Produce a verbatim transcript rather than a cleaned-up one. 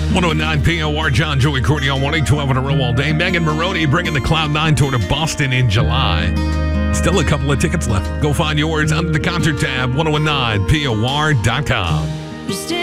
one oh nine P O R, John, Joey, Courtney on one eight twelve in a row all day. Megan Maroney bringing the Cloud nine tour to Boston in July. Still a couple of tickets left. Go find yours under the concert tab, ten nine P O R dot com.